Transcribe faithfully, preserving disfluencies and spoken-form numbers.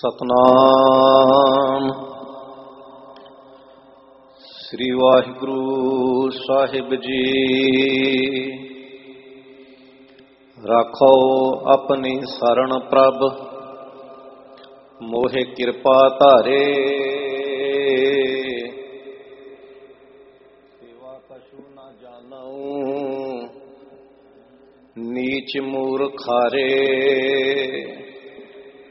ਸਤਨਾਮ ਸ੍ਰੀ ਵਾਹਿਗੁਰੂ ਸਾਹਿਬ ਜੀ। ਰਾਖੋ ਆਪਣੀ ਸਰਣ ਪ੍ਰਭ, ਮੋਹਿ ਕਿਰਪਾ ਧਾਰੇ। ਸੇਵਾ ਕਛੂ ਨਾ ਜਾਣਉ, ਨੀਚ ਮੂਰਖਾਰੇ।